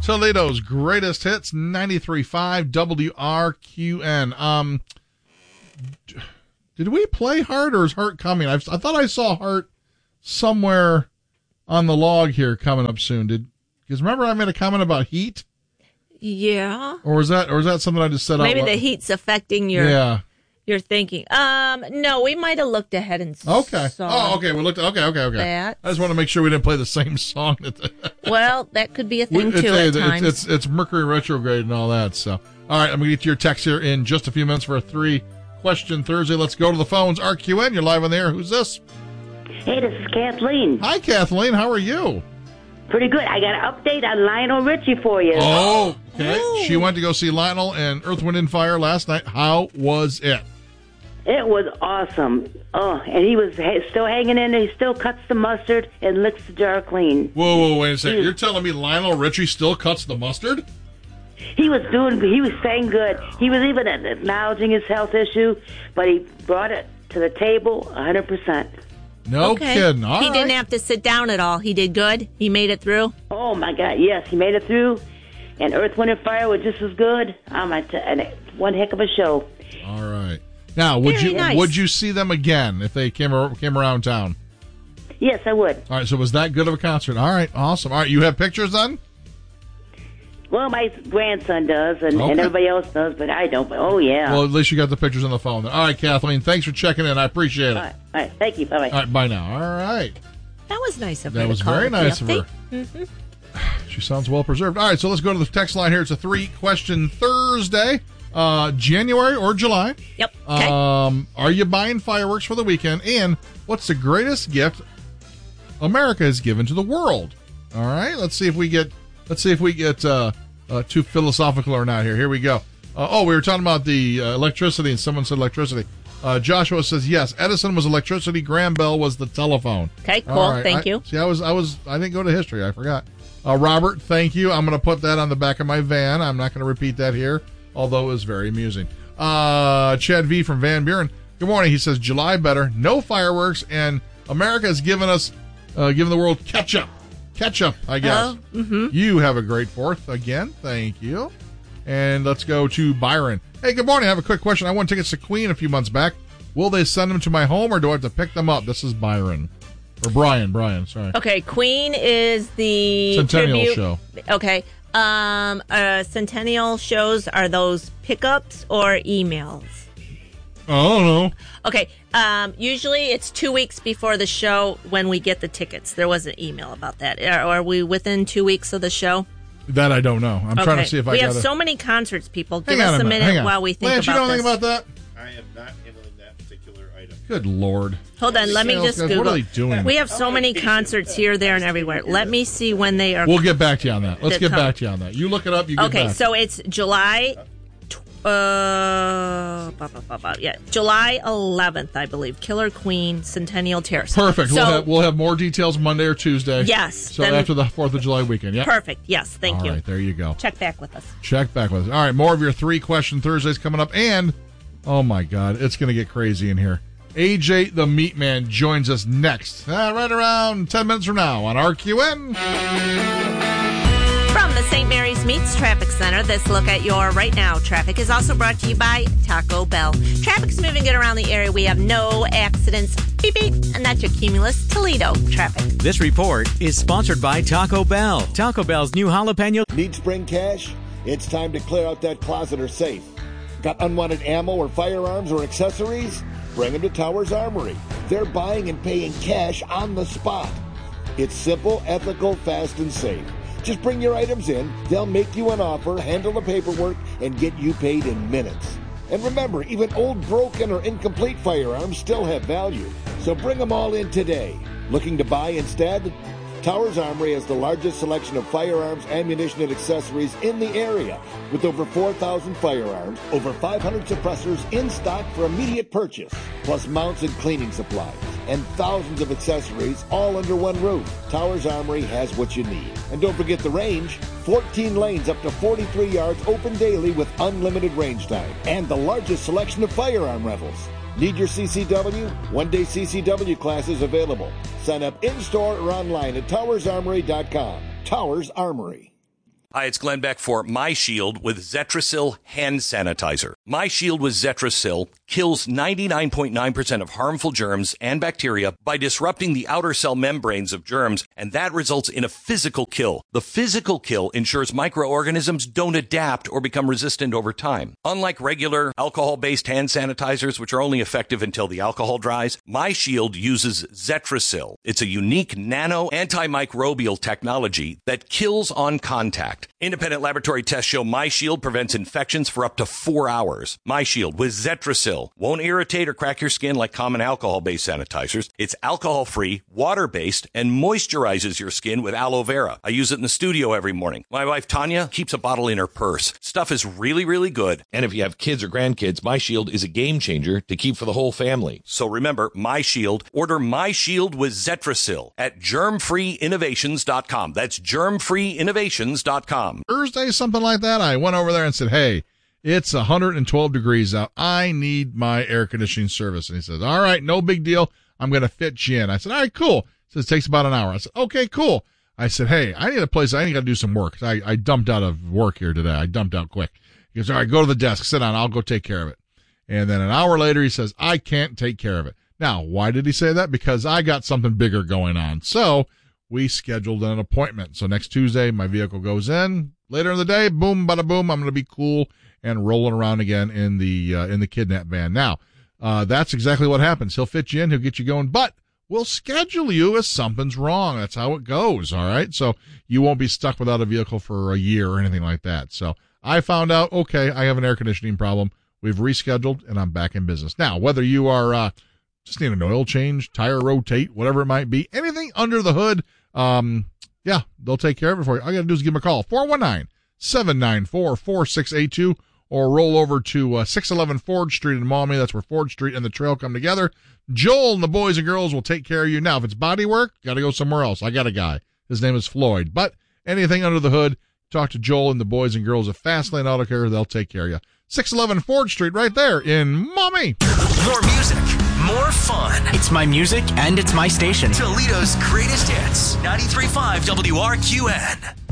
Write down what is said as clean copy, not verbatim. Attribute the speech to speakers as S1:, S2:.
S1: Toledo's greatest hits, 93.5 WRQN. Did we play Heart, or is Heart coming? I thought I saw Heart somewhere on the log here coming up soon. Because remember I made a comment about heat?
S2: Yeah.
S1: Or was that something I just said
S2: Maybe
S1: out loud?
S2: the heat's affecting your thinking. No, we might have looked ahead and saw.
S1: Okay. We looked. Okay.
S2: That.
S1: I just want to make sure we didn't play the same song.
S2: Well, that could be a thing too at times.
S1: It's Mercury retrograde and all that. So, all right, I'm gonna get to your text here in just a few minutes for a 3-question Thursday. Let's go to the phones. RQN, you're live on the air. Who's this?
S3: Hey, this is Kathleen.
S1: Hi, Kathleen. How are you?
S3: Pretty good. I got an update on Lionel Richie for you.
S1: Oh, okay.
S2: Oh.
S1: She went to go see Lionel and Earth, Wind, and Fire last night. How was it?
S3: It was awesome. Oh, and he was still hanging in there. He still cuts the mustard and licks the jar clean.
S1: Whoa, wait a second. You're telling me Lionel Richie still cuts the mustard?
S3: He was saying good. He was even acknowledging his health issue, but he brought it to the table 100%.
S1: No kidding. All
S2: he
S1: right.
S2: didn't have to sit down at all. He did good. He made it through.
S3: Oh, my God, yes. He made it through, and Earth, Wind, and Fire was just as good. And one heck of a show.
S1: All right. Now, would you see them again if they came around town?
S3: Yes, I would.
S1: All right, so was that good of a concert? All right, awesome. All right, you have pictures then?
S3: Well, my grandson does, and everybody else does, but I don't. But, oh, yeah.
S1: Well, at least you got the pictures on the phone. All right, Kathleen, thanks for checking in. I appreciate it.
S3: All right. Thank you. Bye-bye.
S1: All right, bye now. All right.
S2: That was nice of her.
S1: That was very nice of her.
S2: Mm-hmm.
S1: She sounds well preserved. All right, so let's go to the text line here. It's a 3-question Thursday. January or July.
S2: Yep. Okay.
S1: Are you buying fireworks for the weekend? And what's the greatest gift America has given to the world? All right. Let's see if we get too philosophical or not here. Here we go. We were talking about the electricity, and someone said electricity. Joshua says yes. Edison was electricity. Graham Bell was the telephone.
S2: Okay. Cool.
S1: Right.
S2: Thank you.
S1: See, I didn't go to history. I forgot. Robert, thank you. I'm going to put that on the back of my van. I'm not going to repeat that here, although it was very amusing. Chad V from Van Buren. Good morning. He says July better. No fireworks, and America has given the world ketchup. Ketchup, I guess.
S2: Mm-hmm.
S1: You have a great 4th again. Thank you. And let's go to Byron. Hey, good morning. I have a quick question. I won tickets to Queen a few months back. Will they send them to my home, or do I have to pick them up? This is Byron. Or Brian, sorry.
S2: Okay, Queen is the
S1: Centennial
S2: tribute
S1: show.
S2: Okay. Centennial shows, are those pickups or emails?
S1: I don't know.
S2: Okay. Usually it's 2 weeks before the show when we get the tickets. There was an email about that. Are we within 2 weeks of the show?
S1: That I don't know. I'm trying to see if
S2: we have so many concerts, people. Give us a minute while we think
S1: Lance,
S2: about
S1: you know
S2: this.
S1: anything about that?
S4: I am not handling that particular item.
S1: Good Lord.
S2: Hold on, let me just Google.
S1: What are they doing?
S2: We have so many concerts here, there, and everywhere. Let me see when they are.
S1: We'll get back to you on that. Let's get back to you on that. You look it up, you get back.
S2: Okay, so it's July... July 11th, I believe. Killer Queen, Centennial Terrace.
S1: Perfect.
S2: So,
S1: we'll have more details Monday or Tuesday.
S2: Yes.
S1: So after the 4th of July weekend, yeah?
S2: Perfect. Yes, thank you.
S1: All right, there you go.
S2: Check back with us.
S1: All right, more of your 3-question Thursdays coming up. And, oh my God, it's going to get crazy in here. AJ the Meat Man joins us next, right around 10 minutes from now on RQN.
S2: From the St. Mary's Meats Traffic Center, this look at your right now traffic is also brought to you by Taco Bell. Traffic's moving good around the area. We have no accidents. Beep, beep. And that's your Cumulus Toledo traffic.
S5: This report is sponsored by Taco Bell. Taco Bell's new jalapeno.
S6: Need spring cash? It's time to clear out that closet or safe. Got unwanted ammo or firearms or accessories? Bring them to Towers Armory. They're buying and paying cash on the spot. It's simple, ethical, fast, and safe. Just bring your items in, they'll make you an offer, handle the paperwork, and get you paid in minutes. And remember, even old, broken, or incomplete firearms still have value. So bring them all in today. Looking to buy instead? Towers Armory has the largest selection of firearms, ammunition, and accessories in the area, with over 4,000 firearms, over 500 suppressors in stock for immediate purchase, plus mounts and cleaning supplies, and thousands of accessories all under one roof. Towers Armory has what you need. And don't forget the range, 14 lanes up to 43 yards open daily with unlimited range time, and the largest selection of firearm rentals. Need your CCW? One-day CCW classes available. Sign up in-store or online at towersarmory.com. Towers Armory.
S7: Hi, it's Glenn Beck for MyShield with Zetrasil hand sanitizer. MyShield with Zetrasil kills 99.9% of harmful germs and bacteria by disrupting the outer cell membranes of germs, and that results in a physical kill. The physical kill ensures microorganisms don't adapt or become resistant over time. Unlike regular alcohol-based hand sanitizers, which are only effective until the alcohol dries, MyShield uses Zetrasil. It's a unique nano antimicrobial technology that kills on contact. Independent laboratory tests show MyShield prevents infections for up to 4 hours. MyShield with Zetrasil won't irritate or crack your skin like common alcohol-based sanitizers. It's alcohol-free, water-based, and moisturizes your skin with aloe vera. I use it in the studio every morning. My wife, Tanya, keeps a bottle in her purse. Stuff is really, really good.
S8: And if you have kids or grandkids, MyShield is a game changer to keep for the whole family.
S7: So remember, MyShield. Order MyShield with Zetrasil at germfreeinnovations.com. That's germfreeinnovations.com.
S1: Thursday, something like that, I went over there and said, hey, it's 112 degrees out. I need my air conditioning service. And he says, all right, no big deal. I'm going to fit you in. I said, all right, cool. He says, it takes about an hour. I said, okay, cool. I said, hey, I need a place. I got to do some work. I dumped out of work here today. I dumped out quick. He goes, all right, go to the desk. Sit down. I'll go take care of it. And then an hour later, he says, I can't take care of it. Now, why did he say that? Because I got something bigger going on. So we scheduled an appointment. So next Tuesday, my vehicle goes in. Later in the day, boom, bada boom, I'm going to be cool and rolling around again in the kidnap van. Now, that's exactly what happens. He'll fit you in. He'll get you going, but we'll schedule you if something's wrong. That's how it goes. All right. So you won't be stuck without a vehicle for a year or anything like that. So I found out, okay, I have an air conditioning problem. We've rescheduled and I'm back in business. Now, whether you are, just need an oil change, tire rotate, whatever it might be, anything under the hood, yeah, they'll take care of it for you. All you got to do is give them a call, 419-794-4682, or roll over to 611 Ford Street in Maumee. That's where Ford Street and the trail come together. Joel and the boys and girls will take care of you. Now, if it's body work, got to go somewhere else. I got a guy. His name is Floyd. But anything under the hood, talk to Joel and the boys and girls of Fastlane Auto Care. They'll take care of you. 611 Ford Street right there in Maumee.
S9: More music, more fun.
S5: It's my music and it's my station.
S9: Toledo's greatest hits. 93.5 WRQN.